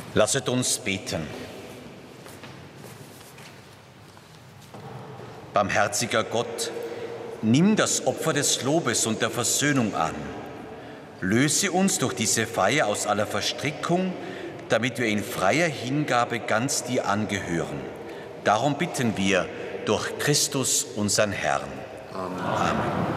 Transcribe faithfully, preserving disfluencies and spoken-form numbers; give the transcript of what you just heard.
Lasset uns beten. Barmherziger Gott, nimm das Opfer des Lobes und der Versöhnung an. Löse uns durch diese Feier aus aller Verstrickung, damit wir in freier Hingabe ganz dir angehören. Darum bitten wir durch Christus, unseren Herrn. Amen. Amen.